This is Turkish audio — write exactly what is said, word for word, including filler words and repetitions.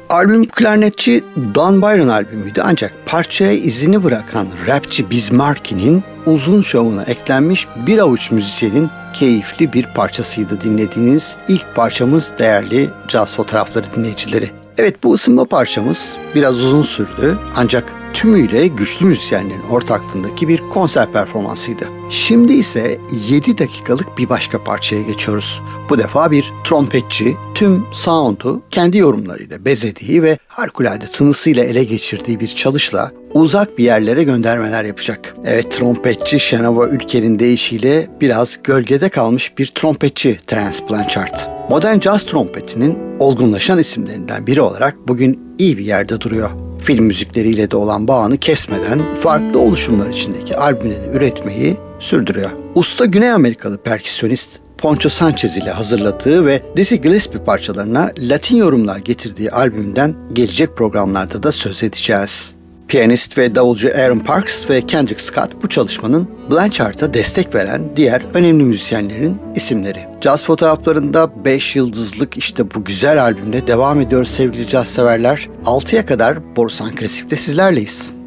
Albüm klarnetçi Don Byron albümüydü ancak parçaya izini bırakan rapçi Biz Markie'nin uzun şovuna eklenmiş bir avuç müzisyenin keyifli bir parçasıydı dinlediğiniz ilk parçamız değerli caz fotoğrafları dinleyicileri. Evet, bu ısınma parçamız biraz uzun sürdü ancak tümüyle güçlü müzisyenlerin ortaklığındaki bir konser performansıydı. Şimdi ise yedi dakikalık bir başka parçaya geçiyoruz. Bu defa bir trompetçi tüm sound'u kendi yorumlarıyla bezediği ve harikulade tınısıyla ele geçirdiği bir çalışla uzak bir yerlere göndermeler yapacak. Evet, trompetçi Shenova Ülker'in deyişiyle biraz gölgede kalmış bir trompetçi Terence Blanchard. Modern caz trompetinin olgunlaşan isimlerinden biri olarak bugün iyi bir yerde duruyor. Film müzikleriyle de olan bağını kesmeden farklı oluşumlar içindeki albümlerini üretmeyi sürdürüyor. Usta Güney Amerikalı perküsyonist Poncho Sanchez ile hazırladığı ve Dizzy Gillespie parçalarına Latin yorumlar getirdiği albümden gelecek programlarda da söz edeceğiz. Piyanist ve davulcu Aaron Parks ve Kendrick Scott bu çalışmanın Blanchard'a destek veren diğer önemli müzisyenlerin isimleri. Caz fotoğraflarında beş yıldızlık işte bu güzel albümle devam ediyoruz sevgili caz severler. altıya kadar Borusan Klasik'te sizlerleyiz.